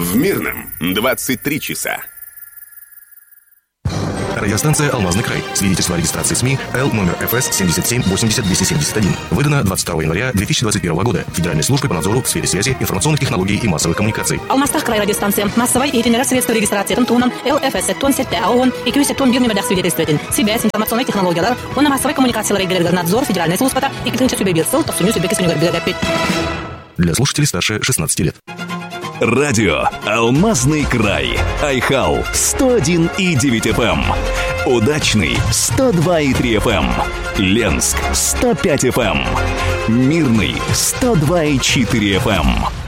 В Мирном 23 часа. Радиостанция «Алмазный край». Свидетельство о регистрации СМИ Л номер ФС 77 80 271. Выдано 22 января 2021 года Федеральной службой по надзору в сфере связи, информационных технологий и массовых коммуникаций. Алмастах край радиостанция. Массовой и средства регистрации тунтуном ЛФС тон сетте АОН и кюсе тон бирный медах свидетельствователь. Связь, информационные технологии, он массовой коммуникации регулярный надзор Федеральной службы и клинча субъектов, то всю субъекты сунюгар. Для слушателей старше 16 лет. Радио «Алмазный край». Айхал 101,9 FM. Удачный 102,3 FM. Ленск 105 FM. Мирный 102,4 FM.